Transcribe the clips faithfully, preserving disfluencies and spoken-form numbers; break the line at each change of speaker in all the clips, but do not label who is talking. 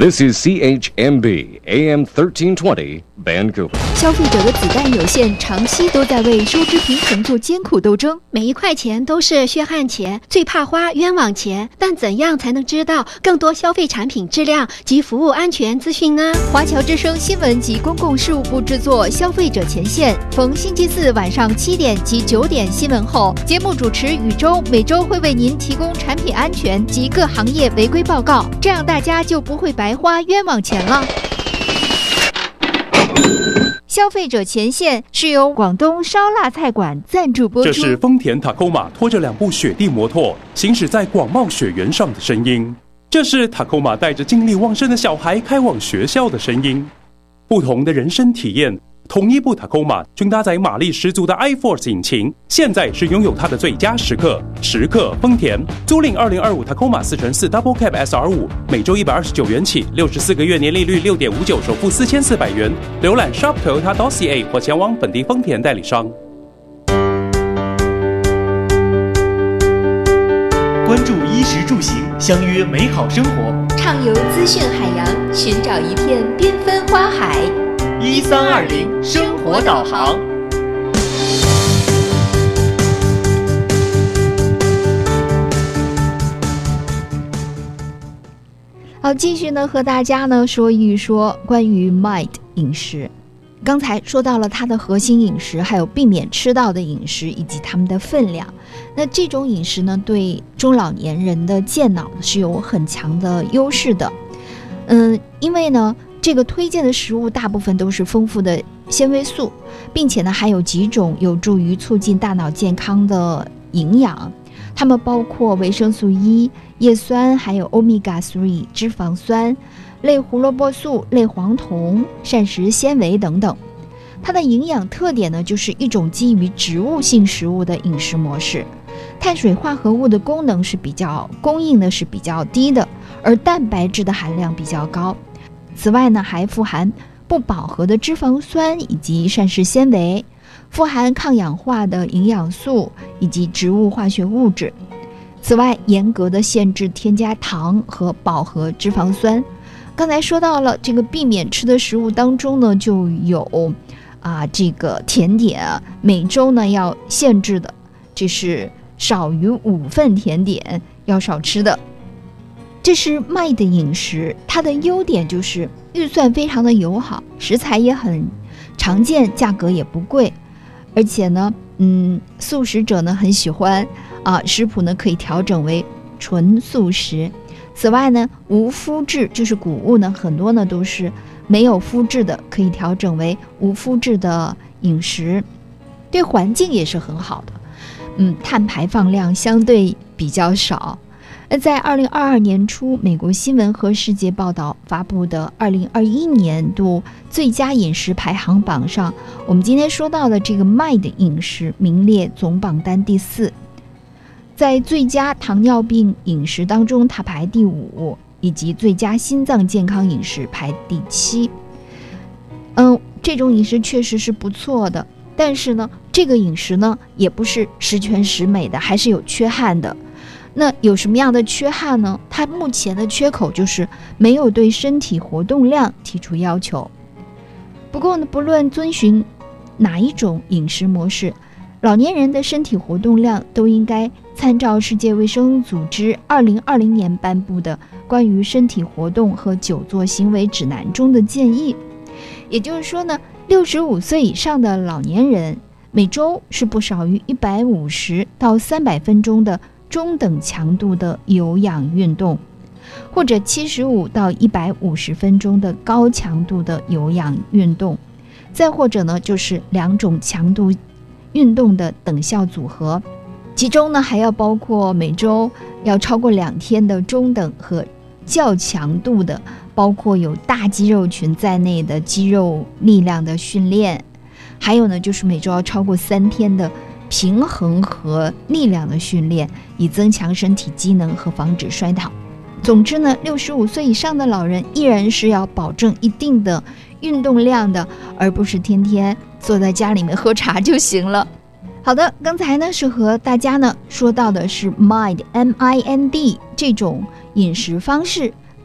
This is C H M B A M thirteen twenty Vancouver。
消费者的子弹有限，长期都在为收支平衡做艰苦斗争。
每一块钱都是血汗钱，最怕花冤枉钱。但怎样才能知道更多消费产品质量及服务安全资讯呢？
华侨之声新闻及公共事务部制作《消费者前线》，逢星期四晚上七点及九点新闻后，节目主持宇宙每周会为您提供产品安全及各行业违规报告，这样大家就不会白花冤枉钱了。消费者前线是由广东烧腊菜馆赞助播出。
这是丰田 Tacoma 拖着两部雪地摩托行驶在广袤雪原上的声音，这是 Tacoma 带着精力旺盛的小孩开往学校的声音。不同的人生体验，同一部 Tacoma 均搭载马力十足的 iForce 引擎，现在是拥有它的最佳时刻。时刻丰田，租领二零二五 Tacoma 四乘四 Double Cab S R 五，每周一百二十九元起，六十四个月年利率六点五九，首付四千四百元。浏览 shop toyota dot c a 或前往本地丰田代理商。
关注衣食住行，相约美好生活。
畅游资讯海洋，寻找一片缤纷花海。
一三二零生活导航。
好，继续呢和大家呢说一说关于 M I D 饮食。刚才说到了它的核心饮食，还有避免吃到的饮食以及它们的分量。那这种饮食呢，对中老年人的健脑是有很强的优势的。嗯，因为呢，这个推荐的食物大部分都是丰富的纤维素，并且呢还有几种有助于促进大脑健康的营养，它们包括维生素 E、叶酸，还有 欧米伽三 脂肪酸、类胡萝卜素、类黄酮、膳食纤维等等。它的营养特点呢，就是一种基于植物性食物的饮食模式，碳水化合物的功能是比较供应的是比较低的，而蛋白质的含量比较高。此外呢，还富含不饱和的脂肪酸以及膳食纤维，富含抗氧化的营养素以及植物化学物质。此外，严格的限制添加糖和饱和脂肪酸。刚才说到了这个避免吃的食物当中呢，就有啊这个甜点啊，每周呢要限制的，这是少于五份甜点要少吃的。这是 M I D 的饮食，它的优点就是预算非常的友好，食材也很常见，价格也不贵，而且呢，嗯，素食者呢很喜欢啊，食谱呢可以调整为纯素食。此外呢，无麸质，就是谷物呢很多呢都是没有麸质的，可以调整为无麸质的饮食，对环境也是很好的。嗯，碳排放量相对比较少。在二零二二年初，美国新闻和世界报道发布的二零二一年度最佳饮食排行榜上，我们今天说到的这个 M I D 饮食名列总榜单第四。在最佳糖尿病饮食当中，它排第五，以及最佳心脏健康饮食排第七。嗯，这种饮食确实是不错的，但是呢，这个饮食呢也不是十全十美的，还是有缺憾的。那有什么样的缺憾呢？它目前的缺口就是没有对身体活动量提出要求。不过呢，不论遵循哪一种饮食模式，老年人的身体活动量都应该参照世界卫生组织二零二零年颁布的关于身体活动和久坐行为指南中的建议。也就是说呢，六十五岁以上的老年人每周是不少于一百五十到三百分钟的中等强度的有氧运动，或者七十五到一百五十分钟的高强度的有氧运动，再或者呢就是两种强度运动的等效组合，其中呢还要包括每周要超过两天的中等和较强度的，包括有大肌肉群在内的肌肉力量的训练，还有呢就是每周要超过三天的平衡和力量的训练，以增强身体机能和防止衰老。总之呢，六十五岁以上的老人依然是要保证一定的运动量的，而不是天天坐在家里面喝茶就行了。好的，刚才呢是和大家呢说到的是 M I D M I N D 这种饮食方式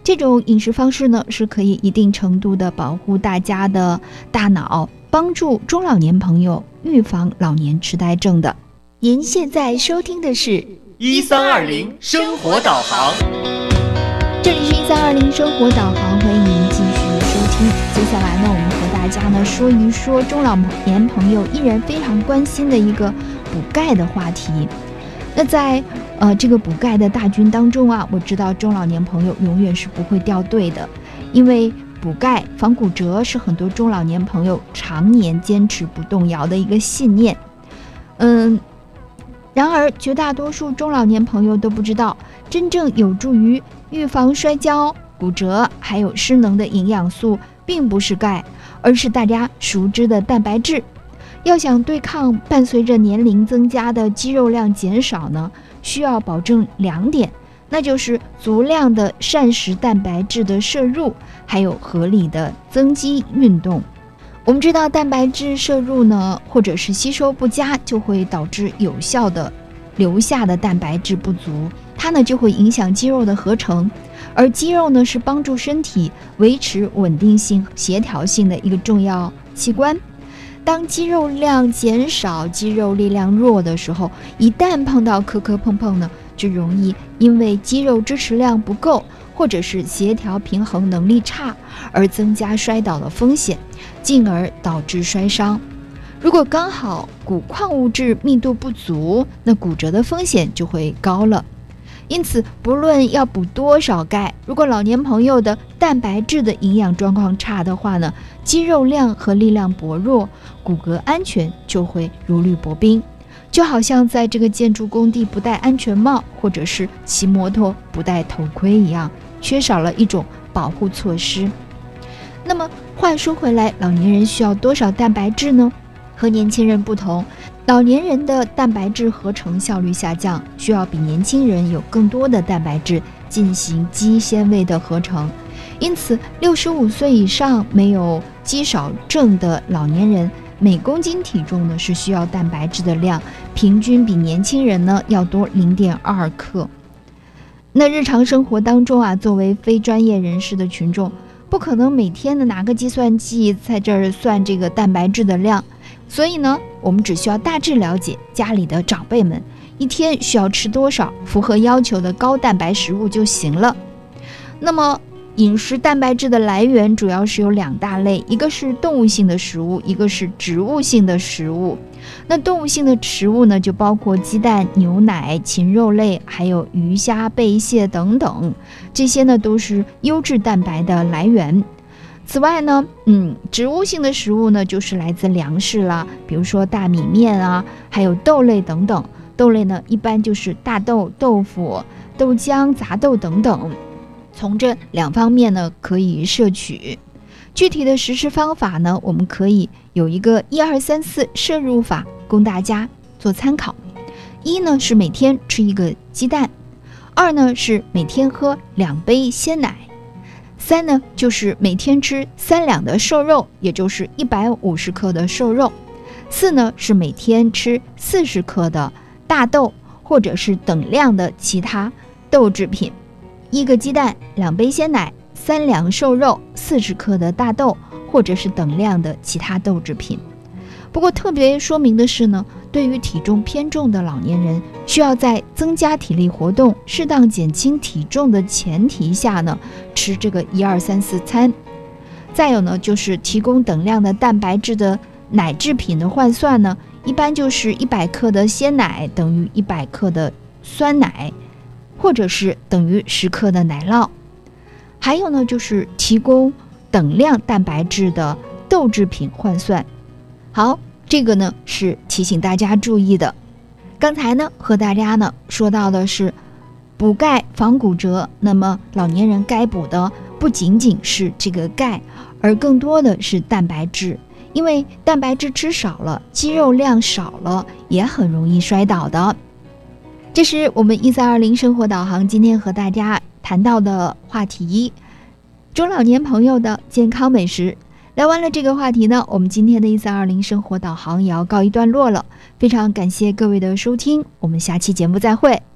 这种饮食方式呢，是可以一定程度的保护大家的大脑，帮助中老年朋友预防老年痴呆症的。您现在收听的是
一三二零生活导航，
这里是一三二零生活导航，欢迎您继续收听。接下来呢，我们和大家呢说一说中老年朋友依然非常关心的一个补钙的话题。那在呃这个补钙的大军当中啊，我知道中老年朋友永远是不会掉队的，因为补钙防骨折是很多中老年朋友常年坚持不动摇的一个信念。嗯。然而，绝大多数中老年朋友都不知道，真正有助于预防摔跤、骨折还有失能的营养素，并不是钙，而是大家熟知的蛋白质。要想对抗伴随着年龄增加的肌肉量减少呢，需要保证两点，那就是足量的膳食蛋白质的摄入，还有合理的增肌运动。我们知道蛋白质摄入呢，或者是吸收不佳，就会导致有效的留下的蛋白质不足，它呢就会影响肌肉的合成，而肌肉呢是帮助身体维持稳定性、协调性的一个重要器官。当肌肉量减少、肌肉力量弱的时候，一旦碰到磕磕碰碰呢，就容易因为肌肉支持量不够，或者是协调平衡能力差，而增加摔倒的风险，进而导致摔伤。如果刚好钴矿物质密度不足，那骨折的风险就会高了。因此，不论要补多少钙，如果老年朋友的蛋白质的营养状况差的话呢，肌肉量和力量薄弱，骨骼安全就会如履薄冰。就好像在这个建筑工地不戴安全帽，或者是骑摩托不戴头盔一样，缺少了一种保护措施。那么话说回来，老年人需要多少蛋白质呢？和年轻人不同，老年人的蛋白质合成效率下降，需要比年轻人有更多的蛋白质进行肌纤维的合成。因此六十五岁以上没有肌少症的老年人，每公斤体重呢是需要蛋白质的量，平均比年轻人呢要多 零点二 克。那日常生活当中啊，作为非专业人士的群众，不可能每天的拿个计算器在这儿算这个蛋白质的量，所以呢，我们只需要大致了解家里的长辈们一天需要吃多少符合要求的高蛋白食物就行了。那么饮食蛋白质的来源主要是有两大类，一个是动物性的食物，一个是植物性的食物。那动物性的食物呢，就包括鸡蛋、牛奶、禽肉类，还有鱼虾贝蟹等等，这些呢都是优质蛋白的来源。此外呢，嗯，植物性的食物呢，就是来自粮食啦，比如说大米面啊，还有豆类等等。豆类呢，一般就是大豆、豆腐、豆浆、杂豆等等。从这两方面呢，可以摄取。具体的实施方法呢，我们可以有一个一二三四摄入法供大家做参考。一呢是每天吃一个鸡蛋，二呢是每天喝两杯鲜奶，三呢就是每天吃三两的瘦肉，也就是一百五十克的瘦肉，四呢是每天吃四十克的大豆或者是等量的其他豆制品。一个鸡蛋，两杯鲜奶，三两瘦肉，四十克的大豆或者是等量的其他豆制品。不过特别说明的是呢，对于体重偏重的老年人，需要在增加体力活动、适当减轻体重的前提下呢，吃这个一二三四餐。再有呢，就是提供等量的蛋白质的奶制品的换算呢，一般就是一百克的鲜奶等于一百克的酸奶，或者是等于十克的奶酪。还有呢，就是提供等量蛋白质的豆制品换算。好，这个呢是提醒大家注意的。刚才呢和大家呢说到的是补钙防骨折，那么老年人该补的不仅仅是这个钙，而更多的是蛋白质。因为蛋白质吃少了，肌肉量少了，也很容易摔倒的。这是我们一三二零生活导航今天和大家谈到的话题，中老年朋友的健康美食。聊完了这个话题呢，我们今天的一三二零生活导航也要告一段落了。非常感谢各位的收听，我们下期节目再会。